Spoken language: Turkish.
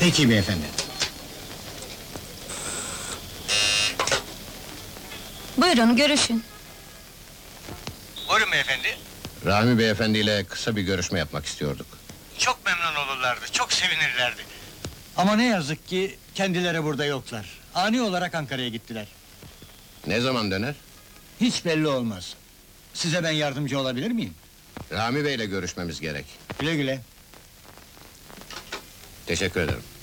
Peki beyefendi. Buyurun, görüşün. Buyurun beyefendi. Rahmi beyefendi ile kısa bir görüşme yapmak istiyorduk. Çok memnun olurlardı, çok sevinirlerdi. Ama ne yazık ki kendileri burada yoklar. Ani olarak Ankara'ya gittiler. Ne zaman döner? Hiç belli olmaz. Size ben yardımcı olabilir miyim? Rahmi Bey ile görüşmemiz gerek. Güle güle. Teşekkür ederim.